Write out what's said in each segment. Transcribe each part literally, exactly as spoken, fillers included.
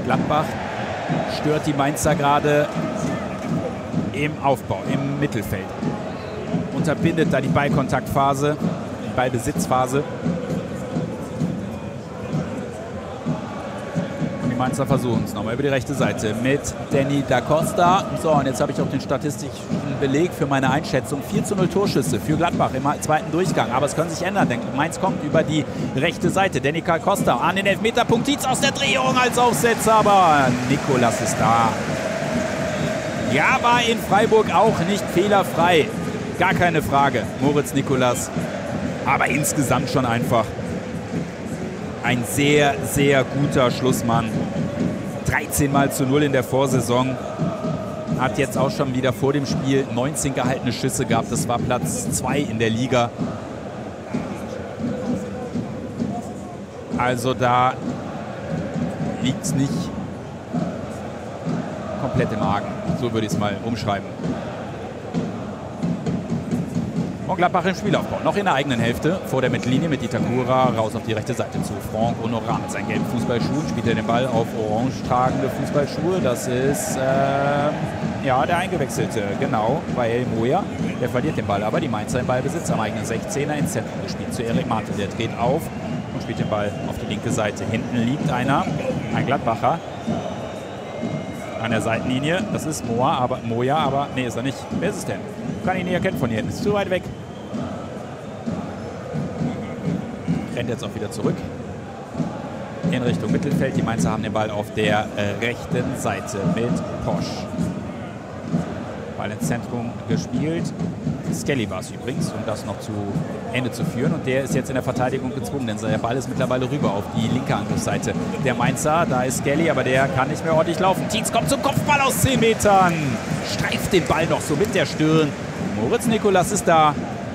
Gladbach stört die Mainzer gerade im Aufbau, im Mittelfeld. Unterbindet da die Ballkontaktphase, die Ballbesitzphase. Und die Mainzer versuchen es nochmal über die rechte Seite mit Danny da Costa. So, und jetzt habe ich auch den statistischen Beleg für meine Einschätzung. vier zu null Torschüsse für Gladbach im zweiten Durchgang. Aber es kann sich ändern, denn Mainz kommt über die rechte Seite. Danny da Costa an den Elfmeterpunkt. Tietz aus der Drehung als Aufsetzer, aber Nicolas ist da. Ja, war in Freiburg auch nicht fehlerfrei. Gar keine Frage, Moritz Nicolas. Aber insgesamt schon einfach ein sehr, sehr guter Schlussmann. dreizehn Mal zu null in der Vorsaison. Hat jetzt auch schon wieder vor dem Spiel neunzehn gehaltene Schüsse gehabt. Das war Platz zwei in der Liga. Also da liegt es nicht komplett im Argen. So würde ich es mal umschreiben. Und Gladbach im Spielaufbau. Noch in der eigenen Hälfte. Vor der Mittellinie mit Itakura raus auf die rechte Seite zu Franck Honorat mit seinen gelben Fußballschuhen. Spielt er den Ball auf orange tragende Fußballschuhe. Das ist äh, ja, der Eingewechselte. Genau, bei El Moya. Der verliert den Ball, aber die Mainzer im Ballbesitz am eigenen sechzehner ins Zentrum gespielt. Zu Erik Martin. Der dreht auf und spielt den Ball auf die linke Seite. Hinten liegt einer, ein Gladbacher. An der Seitenlinie. Das ist Moa, aber, Moya, aber nee, ist er nicht. Wer ist es denn? Kann ihn nicht erkennen von hier hinten. Ist zu weit weg. Rennt jetzt auch wieder zurück in Richtung Mittelfeld. Die Mainzer haben den Ball auf der äh, rechten Seite mit Posch. Ball ins Zentrum gespielt. Skelly war es übrigens, um das noch zu Ende zu führen. Und der ist jetzt in der Verteidigung gezwungen, denn der Ball ist mittlerweile rüber auf die linke Angriffsseite der Mainzer. Da ist Skelly, aber der kann nicht mehr ordentlich laufen. Tietz kommt zum Kopfball aus zehn Metern. Streift den Ball noch so mit der Stirn. Moritz Nicolas ist da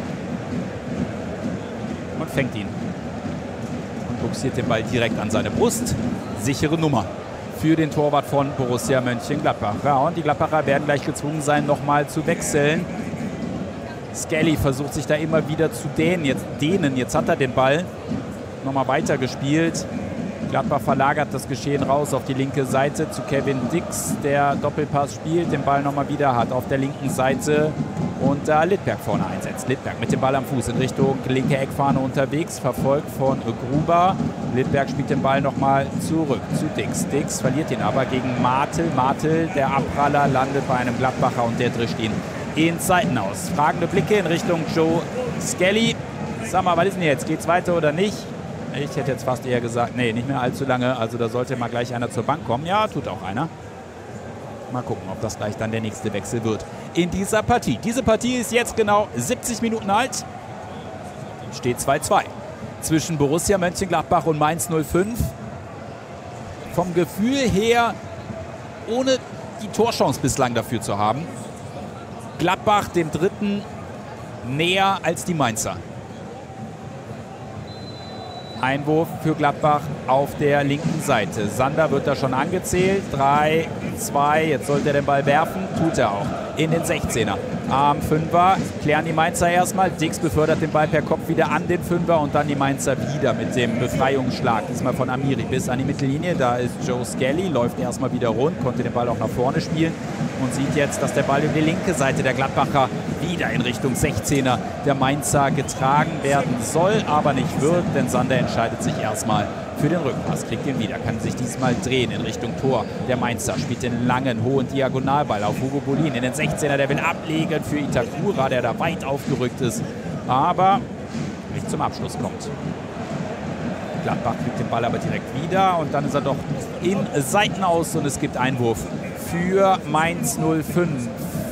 und fängt ihn. Und buxiert den Ball direkt an seine Brust. Sichere Nummer für den Torwart von Borussia Mönchengladbach. Ja, und die Gladbacher werden gleich gezwungen sein, nochmal zu wechseln. Skelly versucht sich da immer wieder zu dehnen. Jetzt, dehnen. Jetzt hat er den Ball nochmal weitergespielt. Gladbach verlagert das Geschehen raus auf die linke Seite zu Kevin Dix. Der Doppelpass spielt, den Ball nochmal wieder hat auf der linken Seite und da Littberg vorne einsetzt. Littberg mit dem Ball am Fuß in Richtung linke Eckfahne unterwegs, verfolgt von Gruber. Littberg spielt den Ball nochmal zurück zu Dix. Dix verliert ihn aber gegen Martel. Martel, der Abpraller, landet bei einem Gladbacher und der drischt ihn ins Seitenhaus. Fragende Blicke in Richtung Joe Skelly. Sag mal, was ist denn jetzt? Geht's weiter oder nicht? Ich hätte jetzt fast eher gesagt, nee, nicht mehr allzu lange. Also da sollte mal gleich einer zur Bank kommen. Ja, tut auch einer. Mal gucken, ob das gleich dann der nächste Wechsel wird in dieser Partie. Diese Partie ist jetzt genau siebzig Minuten alt. Steht zwei zu zwei zwischen Borussia Mönchengladbach und Mainz null fünf. Vom Gefühl her, ohne die Torchance bislang dafür zu haben, Gladbach dem Dritten näher als die Mainzer. Einwurf für Gladbach auf der linken Seite. Sander wird da schon angezählt. drei, zwei, jetzt sollte er den Ball werfen. Tut er auch. In den sechzehner. Am Fünfer klären die Mainzer erstmal. Dix befördert den Ball per Kopf wieder an den Fünfer und dann die Mainzer wieder mit dem Befreiungsschlag. Diesmal von Amiri bis an die Mittellinie. Da ist Joe Skelly, läuft erstmal wieder rund, konnte den Ball auch nach vorne spielen und sieht jetzt, dass der Ball über die linke Seite der Gladbacher wieder in Richtung sechzehner der Mainzer getragen werden soll, aber nicht wird, denn Sander entscheidet sich erstmal für den Rückpass, kriegt ihn wieder, kann sich diesmal drehen in Richtung Tor. Der Mainzer spielt den langen, hohen Diagonalball auf Hugo Bolin in den sechzehner, der will ablegen für Itakura, der da weit aufgerückt ist, aber nicht zum Abschluss kommt. Gladbach kriegt den Ball aber direkt wieder und dann ist er doch im Seitenaus und es gibt Einwurf für Mainz null fünf.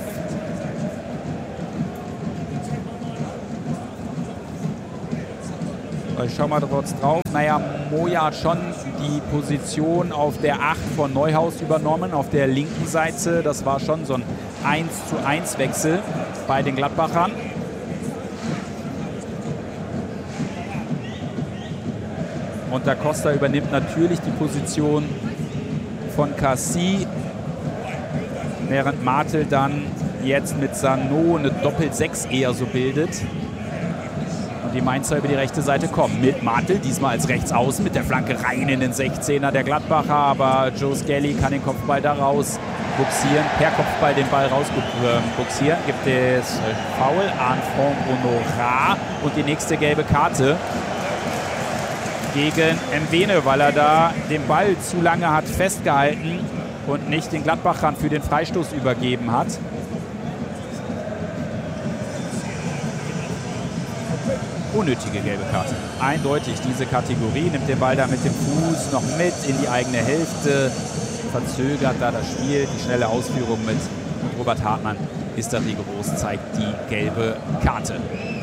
Ich schau mal kurz drauf. Naja, Moya hat schon die Position auf der acht von Neuhaus übernommen, auf der linken Seite. Das war schon so ein eins zu eins Wechsel bei den Gladbachern. Und da Costa übernimmt natürlich die Position von Cassie, während Martel dann jetzt mit Sano eine Doppel-Sechs eher so bildet. Und die Mainzer über die rechte Seite kommen. Mit Martel, diesmal als Rechtsaußen, mit der Flanke rein in den sechzehner der Gladbacher. Aber Joe Skelly kann den Kopfball da raus buxieren, per Kopfball den Ball raus buxieren. Gibt es Foul an Franck Honorat und die nächste gelbe Karte gegen Mbene, weil er da den Ball zu lange hat festgehalten und nicht den Gladbachern für den Freistoß übergeben hat. Unnötige gelbe Karte. Eindeutig diese Kategorie. Nimmt den Ball da mit dem Fuß noch mit in die eigene Hälfte. Verzögert da das Spiel. Die schnelle Ausführung mit Robert Hartmann ist da rigoros, zeigt die gelbe Karte.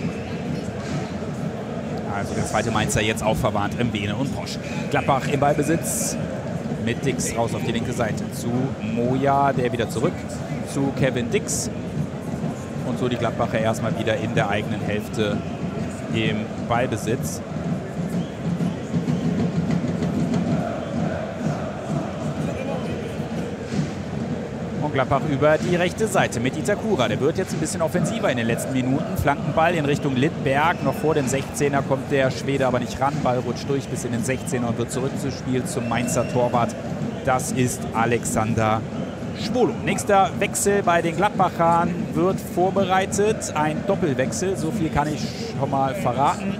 Also der zweite Mainzer jetzt auch verwarnt. Mbene und Posch. Gladbach im Ballbesitz. Mit Dix raus auf die linke Seite. Zu Moja, der wieder zurück. Zu Kevin Dix. Und so die Gladbacher erstmal wieder in der eigenen Hälfte im Ballbesitz. Und Gladbach über die rechte Seite mit Itakura. Der wird jetzt ein bisschen offensiver in den letzten Minuten. Flankenball in Richtung Littberg. Noch vor dem sechzehner kommt der Schwede aber nicht ran. Ball rutscht durch bis in den sechzehner und wird zurückzuspielt zum Mainzer Torwart. Das ist Alexander Schwolo. Nächster Wechsel bei den Gladbachern wird vorbereitet. Ein Doppelwechsel, so viel kann ich schon mal verraten.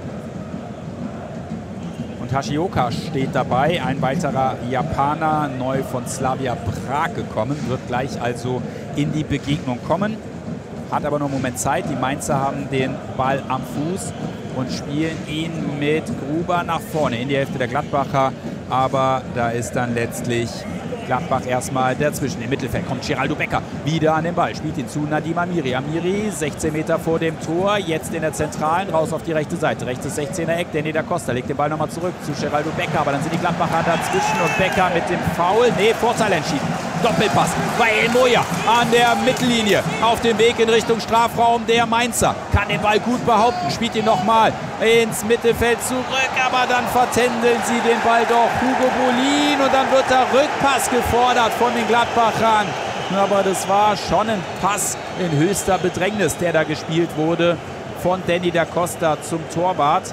Und Hashioka steht dabei, ein weiterer Japaner, neu von Slavia Prag gekommen, wird gleich also in die Begegnung kommen. Hat aber noch einen Moment Zeit. Die Mainzer haben den Ball am Fuß und spielen ihn mit Gruber nach vorne in die Hälfte der Gladbacher. Aber da ist dann letztlich Gladbach erstmal dazwischen. Im Mittelfeld kommt Geraldo Becker wieder an den Ball. Spielt ihn zu Nadim Amiri. Amiri, sechzehn Meter vor dem Tor. Jetzt in der Zentralen, raus auf die rechte Seite. Rechtes sechzehner Eck. Danny da Costa legt den Ball nochmal zurück zu Geraldo Becker. Aber dann sind die Gladbacher dazwischen und Becker mit dem Foul. Nee, Vorteil entschieden. Doppelpass bei Moja an der Mittellinie. Auf dem Weg in Richtung Strafraum der Mainzer. Kann den Ball gut behaupten. Spielt ihn nochmal ins Mittelfeld zurück. Aber dann vertändeln sie den Ball doch. Hugo Bolin und dann wird der Rückpass gefordert von den Gladbachern. Aber das war schon ein Pass in höchster Bedrängnis, der da gespielt wurde von Danny da Costa zum Torwart.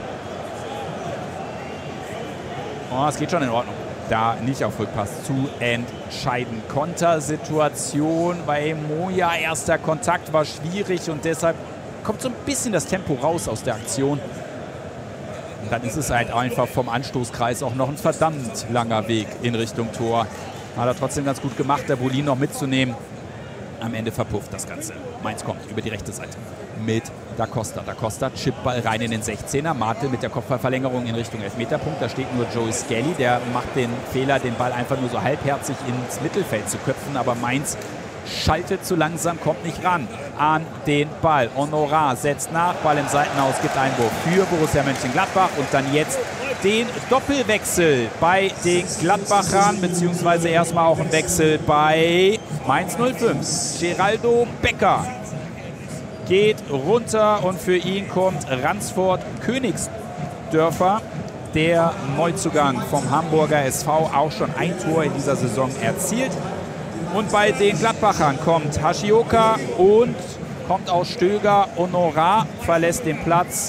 Oh, es geht schon in Ordnung. Da nicht auf Rückpass zu entscheiden. Kontersituation bei Moja. Erster Kontakt war schwierig und deshalb kommt so ein bisschen das Tempo raus aus der Aktion. Und dann ist es halt einfach vom Anstoßkreis auch noch ein verdammt langer Weg in Richtung Tor. Hat er trotzdem ganz gut gemacht, der Bolin noch mitzunehmen. Am Ende verpufft das Ganze. Mainz kommt über die rechte Seite mit Da Costa. Da Costa, Chipball rein in den sechzehner. Martel mit der Kopfballverlängerung in Richtung Elfmeterpunkt. Da steht nur Joey Skelly. Der macht den Fehler, den Ball einfach nur so halbherzig ins Mittelfeld zu köpfen. Aber Mainz schaltet zu langsam, kommt nicht ran an den Ball. Honorat setzt nach, Ball im Seitenhaus, gibt Einwurf für Borussia Mönchengladbach. Und dann jetzt den Doppelwechsel bei den Gladbachern, beziehungsweise erstmal auch ein Wechsel bei Mainz null fünf. Geraldo Becker geht runter und für ihn kommt Ransford Königsdörfer, der Neuzugang vom Hamburger S V, auch schon ein Tor in dieser Saison erzielt. Und bei den Gladbachern kommt Hashioka und kommt aus Stöger. Honorat verlässt den Platz.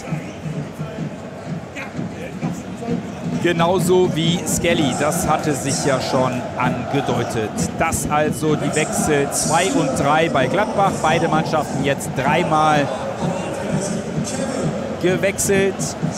Genauso wie Skelly, das hatte sich ja schon angedeutet. Das also die Wechsel zwei und drei bei Gladbach. Beide Mannschaften jetzt dreimal gewechselt.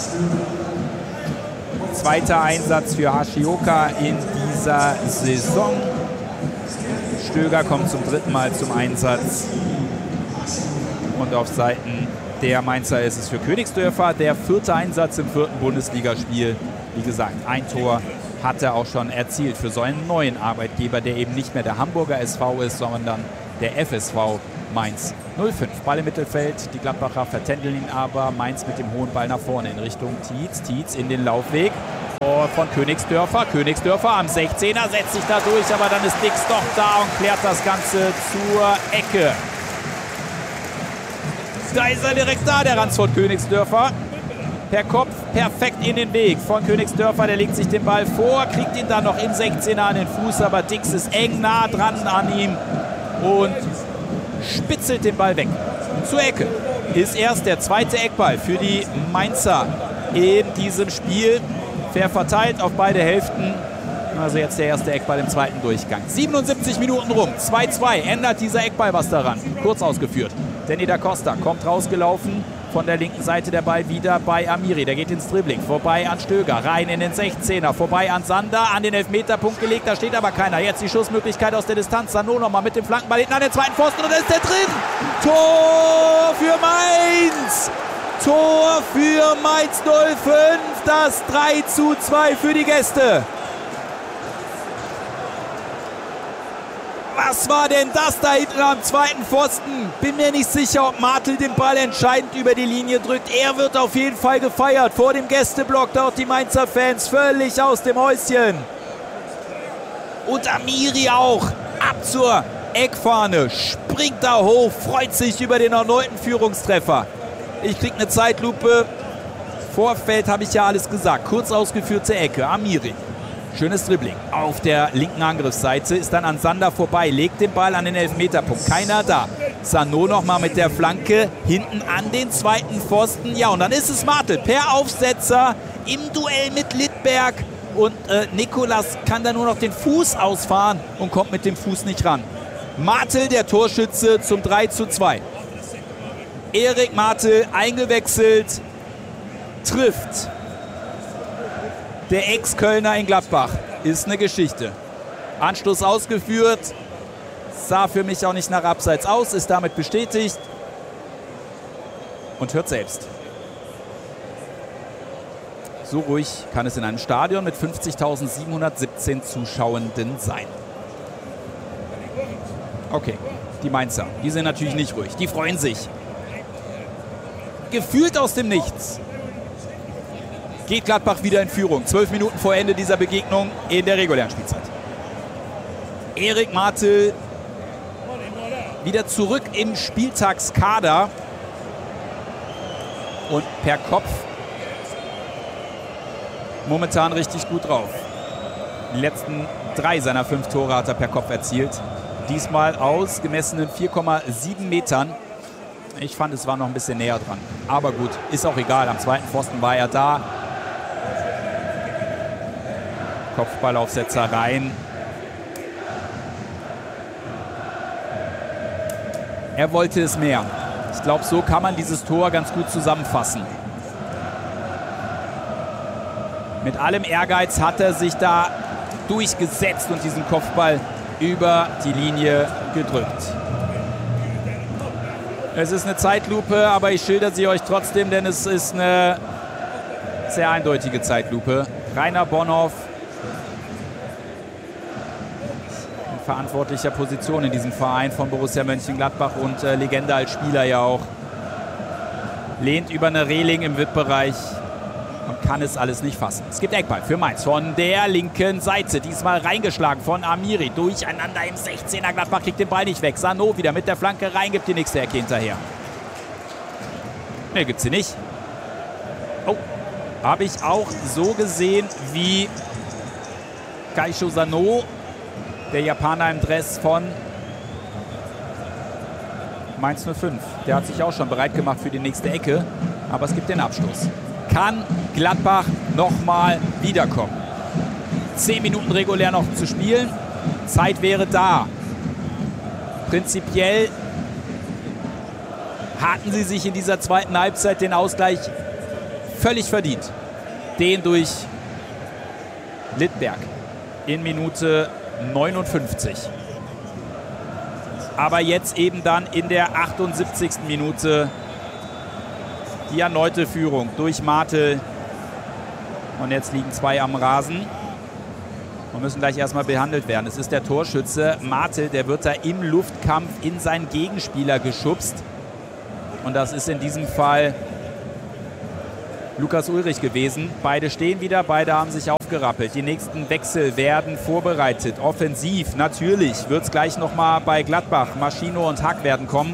Zweiter Einsatz für Hashioka in dieser Saison. Stöger kommt zum dritten Mal zum Einsatz. Und auf Seiten der Mainzer ist es für Königsdörfer der vierte Einsatz im vierten Bundesligaspiel. Wie gesagt, ein Tor hat er auch schon erzielt für so einen neuen Arbeitgeber, der eben nicht mehr der Hamburger S V ist, sondern der F S V Mainz null fünf. Ball im Mittelfeld, die Gladbacher vertändeln ihn aber. Mainz mit dem hohen Ball nach vorne in Richtung Tietz. Tietz in den Laufweg von Königsdörfer. Königsdörfer am sechzehner setzt sich da durch, aber dann ist Dix doch da und klärt das Ganze zur Ecke. Da ist er direkt da, der Ransford Königsdörfer. Per Kopf perfekt in den Weg von Königsdörfer. Der legt sich den Ball vor, kriegt ihn dann noch im sechzehner an den Fuß, aber Dix ist eng nah dran an ihm und spitzelt den Ball weg zur Ecke. ist erst der zweite Eckball für die Mainzer in diesem Spiel. Fair verteilt auf beide Hälften. Also jetzt der erste Eckball im zweiten Durchgang. siebenundsiebzig Minuten rum. zwei zwei. Ändert dieser Eckball was daran? Kurz ausgeführt. Danny da Costa kommt rausgelaufen. Von der linken Seite der Ball wieder bei Amiri. Der geht ins Dribbling. Vorbei an Stöger. Rein in den sechzehner. Vorbei an Sander. An den Elfmeterpunkt gelegt. Da steht aber keiner. Jetzt die Schussmöglichkeit aus der Distanz. Sano nochmal mit dem Flankenball hinten an den zweiten Pfosten. Und da ist der drin. Tor für Mainz. Tor für Mainz null fünf. Das drei zu zwei für die Gäste. Was war denn das da hinten am zweiten Pfosten? Bin mir nicht sicher, ob Martel den Ball entscheidend über die Linie drückt. Er wird auf jeden Fall gefeiert. Vor dem Gästeblock dort die Mainzer Fans völlig aus dem Häuschen. Und Amiri auch. Ab zur Eckfahne. Springt da hoch, freut sich über den erneuten Führungstreffer. Ich krieg eine Zeitlupe. Vorfeld habe ich ja alles gesagt. Kurz ausgeführte Ecke. Amiri. Schönes Dribbling. Auf der linken Angriffsseite ist dann an Sander vorbei. Legt den Ball an den Elfmeterpunkt. Keiner da. Sano nochmal mit der Flanke. Hinten an den zweiten Pfosten. Ja, und dann ist es Martel per Aufsetzer im Duell mit Littberg. Und äh, Nikolas kann da nur noch den Fuß ausfahren und kommt mit dem Fuß nicht ran. Martel, der Torschütze, zum drei zu zwei. Erik Martel eingewechselt. Trifft. Der Ex-Kölner in Gladbach ist eine Geschichte. Anstoß ausgeführt, sah für mich auch nicht nach Abseits aus, ist damit bestätigt und hört selbst. So ruhig kann es in einem Stadion mit fünfzigtausendsiebenhundertsiebzehn Zuschauenden sein. Okay, die Mainzer, die sind natürlich nicht ruhig, die freuen sich. Gefühlt aus dem Nichts geht Gladbach wieder in Führung. Zwölf Minuten vor Ende dieser Begegnung in der regulären Spielzeit. Erik Martel wieder zurück im Spieltagskader. Und per Kopf momentan richtig gut drauf. Die letzten drei seiner fünf Tore hat er per Kopf erzielt. Diesmal aus gemessenen vier Komma sieben Metern. Ich fand, es war noch ein bisschen näher dran. Aber gut, ist auch egal. Am zweiten Pfosten war er da. Kopfballaufsetzer rein. Er wollte es mehr. Ich glaube, so kann man dieses Tor ganz gut zusammenfassen. Mit allem Ehrgeiz hat er sich da durchgesetzt und diesen Kopfball über die Linie gedrückt. Es ist eine Zeitlupe, aber ich schilder sie euch trotzdem, denn es ist eine sehr eindeutige Zeitlupe. Rainer Bonhoff in verantwortlicher Position in diesem Verein von Borussia Mönchengladbach und äh, Legende als Spieler ja auch. Lehnt über eine Reling im V I P-Bereich und kann es alles nicht fassen. Es gibt Eckball für Mainz von der linken Seite. Diesmal reingeschlagen von Amiri. Durcheinander im sechzehner. Gladbach kriegt den Ball nicht weg. Sano wieder mit der Flanke rein, gibt die nächste Ecke hinterher. Ne, gibt sie nicht. Oh, habe ich auch so gesehen wie Kaisho Sano, der Japaner im Dress von Mainz null fünf. Der hat sich auch schon bereit gemacht für die nächste Ecke, aber es gibt den Abstoß. Kann Gladbach nochmal wiederkommen? Zehn Minuten regulär noch zu spielen. Zeit wäre da. Prinzipiell hatten sie sich in dieser zweiten Halbzeit den Ausgleich völlig verdient. Den durch Littberg in Minute neunundfünfzig. Aber jetzt eben dann in der achtundsiebzigsten Minute die erneute Führung durch Martel. Und jetzt liegen zwei am Rasen und müssen gleich erstmal behandelt werden. Es ist der Torschütze Martel, der wird da im Luftkampf in seinen Gegenspieler geschubst. Und das ist in diesem Fall Lukas Ullrich gewesen. Beide stehen wieder, beide haben sich aufgerappelt. Die nächsten Wechsel werden vorbereitet. Offensiv, natürlich, wird es gleich nochmal bei Gladbach. Maschino und Hack werden kommen.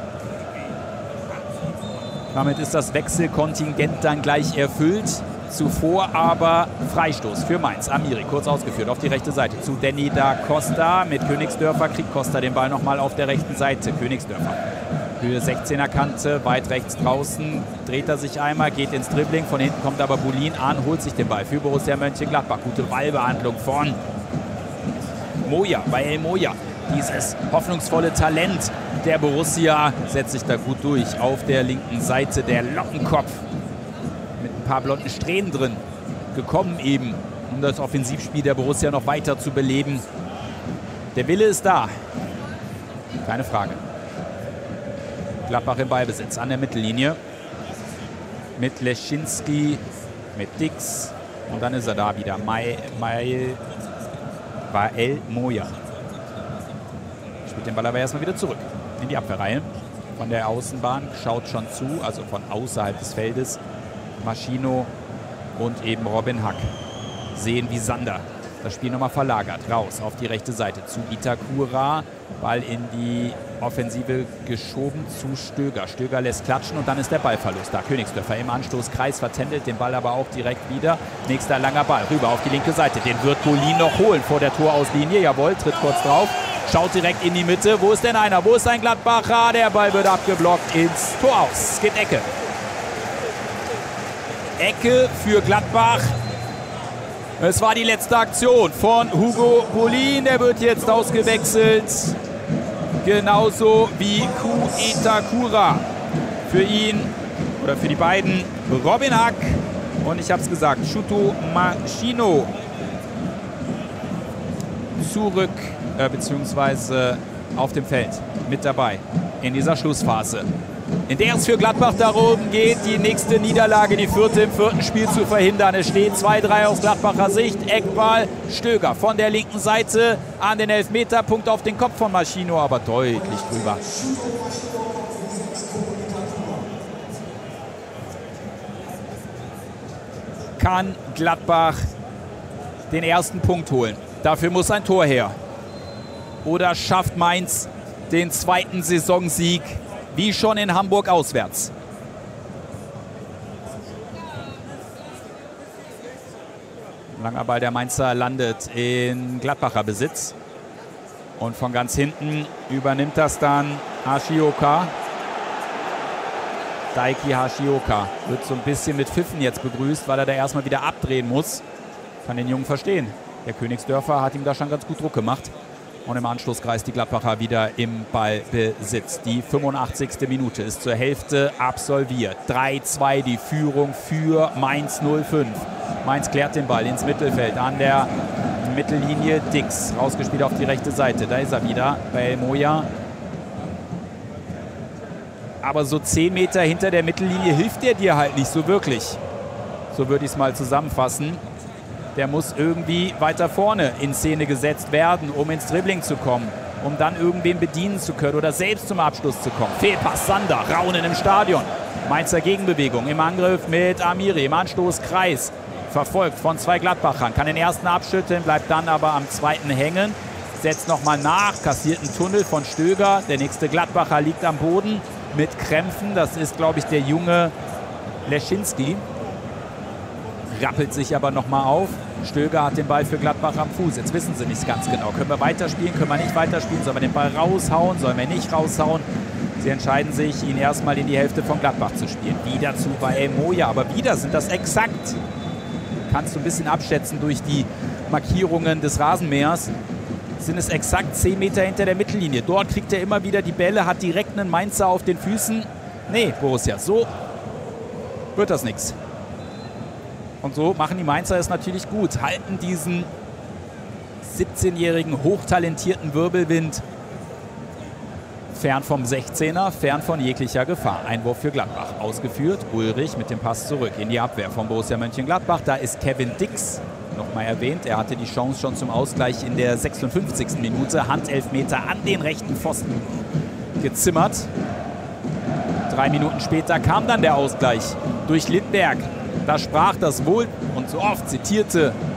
Damit ist das Wechselkontingent dann gleich erfüllt. Zuvor aber Freistoß für Mainz. Amiri, kurz ausgeführt, auf die rechte Seite zu Danny da Costa. Mit Königsdörfer kriegt Costa den Ball nochmal auf der rechten Seite. Königsdörfer Höhe sechzehner Kante, weit rechts draußen, dreht er sich einmal, geht ins Dribbling, von hinten kommt aber Bulin an, holt sich den Ball für Borussia Mönchengladbach. Gute Ballbehandlung von Moya, bei El Moya. Dieses hoffnungsvolle Talent der Borussia setzt sich da gut durch auf der linken Seite. Der Lockenkopf mit ein paar blonden Strähnen drin, gekommen eben, um das Offensivspiel der Borussia noch weiter zu beleben. Der Wille ist da, keine Frage. Gladbach im Ballbesitz an der Mittellinie mit Leschinski, mit Dix und dann ist er da wieder. Mai, Mai, Wael Moya. Spielt den Ball aber erstmal wieder zurück in die Abwehrreihe. Von der Außenbahn schaut schon zu, also von außerhalb des Feldes. Maschino und eben Robin Hack sehen, wie Sander das Spiel nochmal verlagert. Raus auf die rechte Seite zu Itakura. Ball in die Offensive geschoben zu Stöger. Stöger lässt klatschen und dann ist der Ballverlust da. Königsdörfer im Anstoßkreis vertändelt den Ball aber auch direkt wieder. Nächster langer Ball rüber auf die linke Seite. Den wird Bulin noch holen vor der Torauslinie. Jawohl, tritt kurz drauf. Schaut direkt in die Mitte. Wo ist denn einer? Wo ist ein Gladbacher? Der Ball wird abgeblockt ins Tor aus. Es gibt Ecke. Ecke für Gladbach. Es war die letzte Aktion von Hugo Bulin. Der wird jetzt ausgewechselt. Genauso wie Ku Itakura. Für ihn oder für die beiden Robin Hack. Und ich habe es gesagt, Shuto Maschino zurück, äh, beziehungsweise auf dem Feld mit dabei in dieser Schlussphase, in der es für Gladbach darum geht, die nächste Niederlage, die vierte im vierten Spiel zu verhindern. Es steht zwei drei aus Gladbacher Sicht. Eckball, Stöger von der linken Seite an den Elfmeterpunkt auf den Kopf von Maschino, aber deutlich drüber. Kann Gladbach den ersten Punkt holen? Dafür muss ein Tor her. Oder schafft Mainz den zweiten Saisonsieg, wie schon in Hamburg auswärts? Langer Ball der Mainzer landet in Gladbacher Besitz. Und von ganz hinten übernimmt das dann Hashioka. Daiki Hashioka wird so ein bisschen mit Pfiffen jetzt begrüßt, weil er da erstmal wieder abdrehen muss. Kann den Jungen verstehen. Der Königsdörfer hat ihm da schon ganz gut Druck gemacht. Und im Anschlusskreis die Gladbacher wieder im Ballbesitz. Die fünfundachtzigste Minute ist zur Hälfte absolviert. drei zwei die Führung für Mainz null fünf. Mainz klärt den Ball ins Mittelfeld an der Mittellinie. Dix rausgespielt auf die rechte Seite. Da ist er wieder bei El Moya. Aber so zehn Meter hinter der Mittellinie hilft der dir halt nicht so wirklich. So würde ich es mal zusammenfassen. Der muss irgendwie weiter vorne in Szene gesetzt werden, um ins Dribbling zu kommen, um dann irgendwen bedienen zu können oder selbst zum Abschluss zu kommen. Fehlpass Sander, Raunen im Stadion. Mainzer Gegenbewegung im Angriff mit Amiri im Anstoßkreis. Verfolgt von zwei Gladbachern, kann den ersten abschütteln, bleibt dann aber am zweiten hängen. Setzt nochmal nach, kassiert einen Tunnel von Stöger. Der nächste Gladbacher liegt am Boden mit Krämpfen. Das ist, glaube ich, der junge Leschinski. Rappelt sich aber nochmal auf. Stöger hat den Ball für Gladbach am Fuß. Jetzt wissen sie nicht ganz genau. Können wir weiterspielen, können wir nicht weiterspielen? Sollen wir den Ball raushauen, sollen wir nicht raushauen? Sie entscheiden sich, ihn erstmal in die Hälfte von Gladbach zu spielen. Wieder zu bei El Moya, aber wieder sind das exakt. Kannst du ein bisschen abschätzen durch die Markierungen des Rasenmähers. Sind es exakt zehn Meter hinter der Mittellinie. Dort kriegt er immer wieder die Bälle, hat direkt einen Mainzer auf den Füßen. Nee, Borussia, so wird das nichts. Und so machen die Mainzer es natürlich gut. Halten diesen siebzehnjährigen, hochtalentierten Wirbelwind fern vom sechzehner, fern von jeglicher Gefahr. Einwurf für Gladbach. Ausgeführt. Ulrich mit dem Pass zurück in die Abwehr von Borussia Mönchengladbach. Da ist Kevin Dix nochmal erwähnt. Er hatte die Chance schon zum Ausgleich in der sechsundfünfzigsten Minute. Handelfmeter an den rechten Pfosten gezimmert. Drei Minuten später kam dann der Ausgleich durch Lindberg. Da sprach das wohl und so oft zitierte